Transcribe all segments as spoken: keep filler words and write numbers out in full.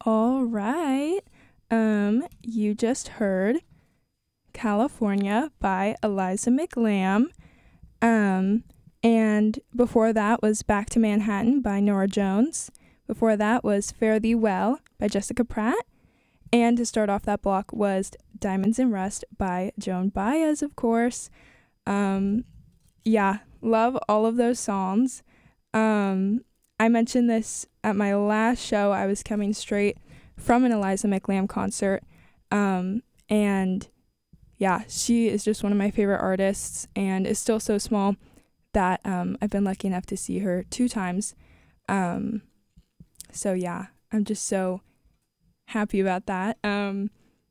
All right. Um, you just heard California by Eliza McLamb. Um, and before that was Back to Manhattan by Nora Jones. Before that was Fare Thee Well by Jessica Pratt. And to start off that block was Diamonds and Rust by Joan Baez, of course. Um, yeah, love all of those songs. Um, I mentioned this at my last show. I was coming straight from an Eliza McLamb concert. Um, and yeah, she is just one of my favorite artists and is still so small that um, I've been lucky enough to see her two times. Um, so yeah, I'm just so happy about that. Um,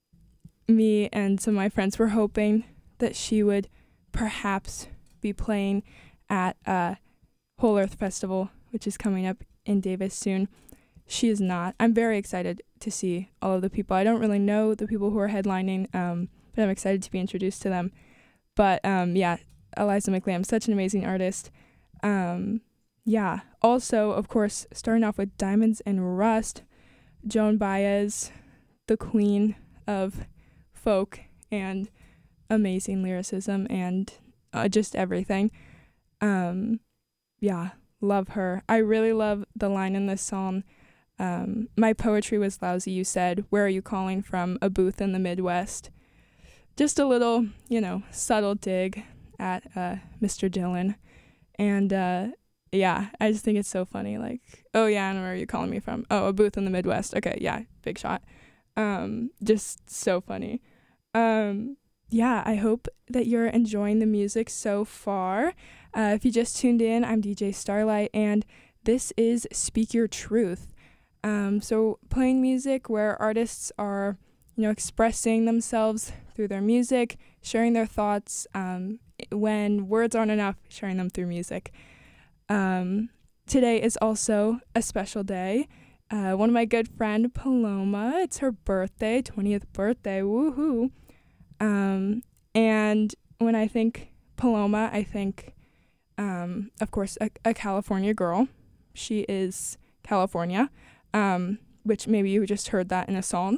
me and some of my friends were hoping that she would perhaps be playing at uh, Whole Earth Festival, which is coming up in Davis soon. She is not. I'm very excited to see all of the people. I don't really know the people who are headlining, um, but I'm excited to be introduced to them. But um, yeah, Eliza McLamb, such an amazing artist. Um, yeah. Also, of course, starting off with Diamonds and Rust, Joan Baez, the queen of folk and amazing lyricism and uh, just everything. Um, yeah, love her. I really love the line in this song. Um, my poetry was lousy, you said. Where are you calling from? A booth in the Midwest. Just a little, you know, subtle dig at uh, Mister Dylan. And uh, yeah, I just think it's so funny. Like, oh yeah, and where are you calling me from? Oh, a booth in the Midwest. Okay, yeah, big shot. Um, just so funny. Um, yeah, I hope that you're enjoying the music so far. Uh, if you just tuned in, I'm D J Starlight, and this is Speak Your Truth. Um, so playing music where artists are, you know, expressing themselves through their music, sharing their thoughts, um, when words aren't enough, sharing them through music. Um, today is also a special day. Uh, one of my good friend, Paloma, it's her birthday, twentieth birthday, woohoo. Um, and when I think Paloma, I think, um, of course, a, a California girl. She is California, um, which maybe you just heard that in a song.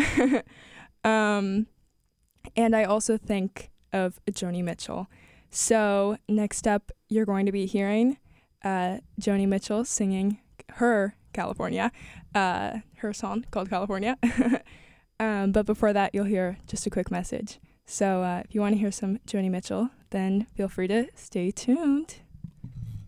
um, and I also think of Joni Mitchell. So next up, you're going to be hearing uh, Joni Mitchell singing her California, uh, her song called California. um, but before that, you'll hear just a quick message. So uh, if you want to hear some Joni Mitchell, then feel free to stay tuned.